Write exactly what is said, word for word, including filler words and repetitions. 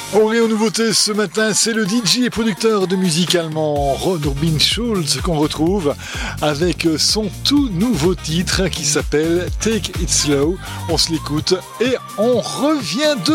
Et aux nouveautés ce matin, c'est le D J et producteur de musique allemand Ron Urbin Schulz qu'on retrouve avec son tout nouveau titre qui s'appelle Take It Slow. On se l'écoute et on revient de